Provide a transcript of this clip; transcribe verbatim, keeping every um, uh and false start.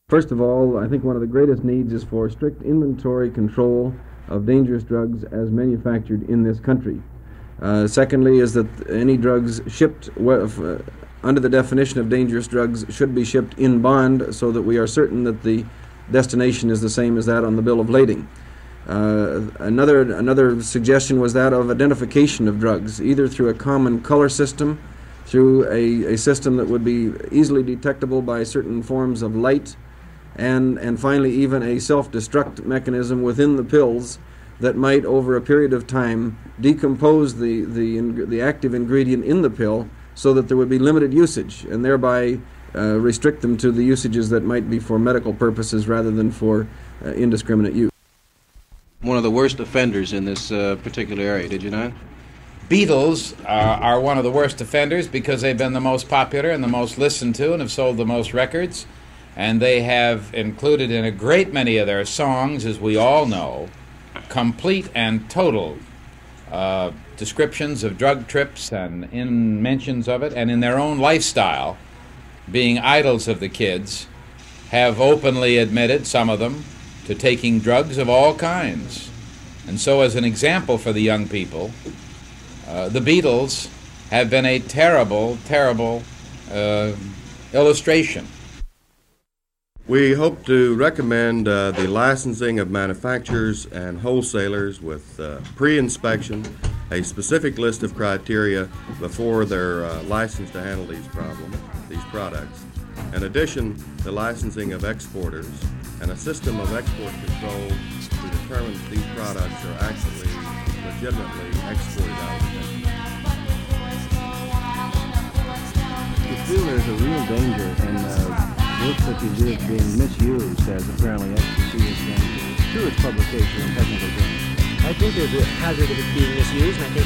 First of all, I think one of the greatest needs is for strict inventory control of dangerous drugs as manufactured in this country. Uh, secondly is that any drugs shipped uh, under the definition of dangerous drugs should be shipped in bond so that we are certain that the destination is the same as that on the bill of lading. Uh, another, another suggestion was that of identification of drugs, either through a common color system, through a, a system that would be easily detectable by certain forms of light, and, and finally even a self-destruct mechanism within the pills that might, over a period of time, decompose the, the, the active ingredient in the pill so that there would be limited usage, and thereby uh, restrict them to the usages that might be for medical purposes rather than for uh, indiscriminate use. One of the worst offenders in this uh, particular area, did you not? Beatles are, are one of the worst offenders because they've been the most popular and the most listened to and have sold the most records. And they have included in a great many of their songs, as we all know, complete and total uh, descriptions of drug trips and in mentions of it, and in their own lifestyle, being idols of the kids, have openly admitted, some of them, to taking drugs of all kinds. And so as an example for the young people, uh, the Beatles have been a terrible, terrible uh, illustration. We hope to recommend uh, the licensing of manufacturers and wholesalers with uh, pre-inspection, a specific list of criteria before they're uh, licensed to handle these problems, these products. In addition, the licensing of exporters and a system of export control to determine if these products are actually legitimately exported out of the country. We feel there's a real danger in uh, work such as this being misused, as apparently X T C has been, through its publication and technical journals. I think there's a hazard of it being misused, and I think